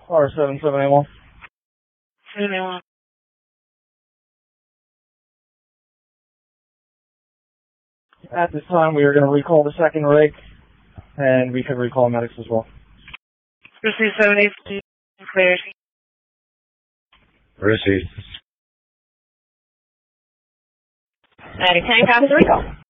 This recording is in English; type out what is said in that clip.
R7781. 781. At this time, we are going to recall the second rig, and we could recall medics as well. Receive 782, clear. Receive. 9010, comes the recall.